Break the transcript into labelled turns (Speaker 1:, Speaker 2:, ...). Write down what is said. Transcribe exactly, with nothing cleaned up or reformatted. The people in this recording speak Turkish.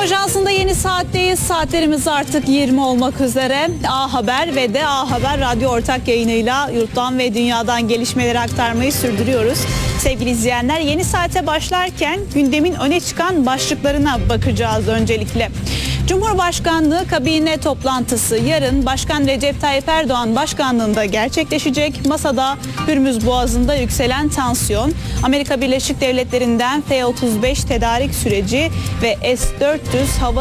Speaker 1: Ajansı'nda yeni saatteyiz. Saatlerimiz artık yirmi olmak üzere. A Haber ve de A Haber radyo ortak yayınıyla yurttan ve dünyadan gelişmeleri aktarmayı sürdürüyoruz. Sevgili izleyenler, yeni saate başlarken gündemin öne çıkan başlıklarına bakacağız öncelikle. Cumhurbaşkanlığı kabine toplantısı yarın Başkan Recep Tayyip Erdoğan başkanlığında gerçekleşecek. Masada Hürmüz Boğazı'nda yükselen tansiyon, Amerika Birleşik Devletleri'nden F otuz beş tedarik süreci ve S dört yüz hava